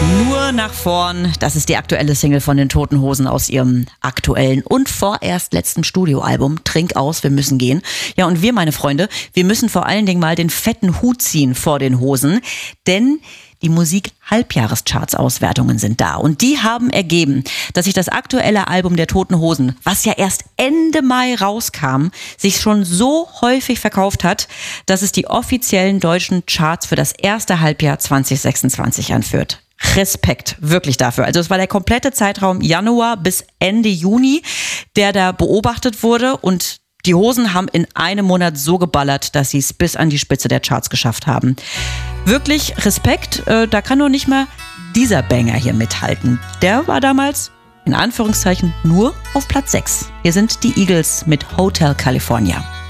Nur nach vorn, das ist die aktuelle Single von den Toten Hosen aus ihrem aktuellen und vorerst letzten Studioalbum Trink aus, wir müssen gehen. Ja, und wir, meine Freunde, wir müssen vor allen Dingen mal den fetten Hut ziehen vor den Hosen, denn die Musik-Halbjahrescharts-Auswertungen sind da. Und die haben ergeben, dass sich das aktuelle Album der Toten Hosen, was ja erst Ende Mai rauskam, sich schon so häufig verkauft hat, dass es die offiziellen deutschen Charts für das erste Halbjahr 2026 anführt. Respekt, wirklich dafür. Also es war der komplette Zeitraum Januar bis Ende Juni, der da beobachtet wurde, und die Hosen haben in einem Monat so geballert, dass sie es bis an die Spitze der Charts geschafft haben. Wirklich Respekt, da kann doch nicht mal dieser Banger hier mithalten. Der war damals, in Anführungszeichen, nur auf Platz 6. Hier sind die Eagles mit Hotel California.